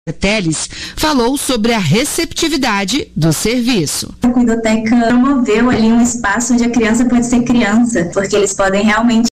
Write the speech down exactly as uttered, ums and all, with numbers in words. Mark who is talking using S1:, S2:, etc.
S1: Teles falou sobre a receptividade do serviço.
S2: A Cuidoteca promoveu ali um espaço onde a criança pode ser criança, porque eles podem realmente